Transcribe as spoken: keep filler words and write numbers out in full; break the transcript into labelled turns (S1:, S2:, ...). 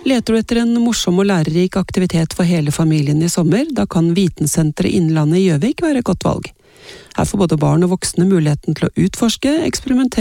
S1: Leter du etter en morsom og lærerik aktivitet for hele familien i sommer, da kan Vitensenteret Innlandet i Gjøvik være et godt valg. Her får både barn og voksne muligheten til å utforske, eksperimentere